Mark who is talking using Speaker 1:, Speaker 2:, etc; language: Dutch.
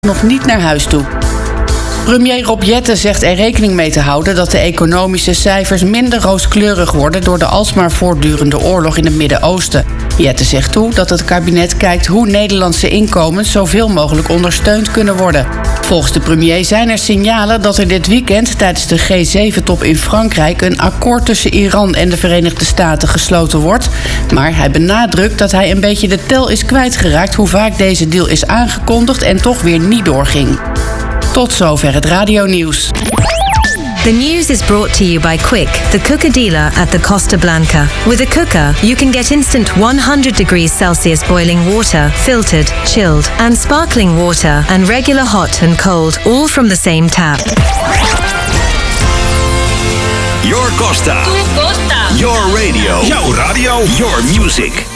Speaker 1: nog niet naar huis toe. Premier Rob Jetten zegt er rekening mee te houden dat de economische cijfers minder rooskleurig worden door de alsmaar voortdurende oorlog in het Midden-Oosten. Jetten zegt toe dat het kabinet kijkt hoe Nederlandse inkomens zoveel mogelijk ondersteund kunnen worden. Volgens de premier zijn er signalen dat er dit weekend tijdens de G7-top in Frankrijk een akkoord tussen Iran en de Verenigde Staten gesloten wordt. Maar hij benadrukt dat hij een beetje de tel is kwijtgeraakt hoe vaak deze deal is aangekondigd en toch weer niet doorging. Tot zover het radionieuws.
Speaker 2: The news is brought to you by Quick, the cooker dealer at the Costa Blanca. With a cooker, you can get instant 100 degrees Celsius boiling water, filtered, chilled, and sparkling water, and regular hot and cold, all from the same tap.
Speaker 3: Your Costa.
Speaker 4: Tu Costa.
Speaker 3: Your radio.
Speaker 4: Jouw radio.
Speaker 3: Your music.